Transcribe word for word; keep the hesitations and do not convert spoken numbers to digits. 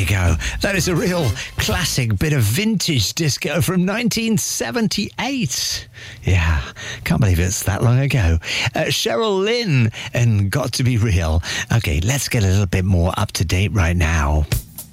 go. That is a real classic bit of vintage disco from nineteen seventy-eight. Yeah, can't believe it's that long ago. Uh, Cheryl Lynn and Got to Be Real. Okay, let's get a little bit more up to date right now.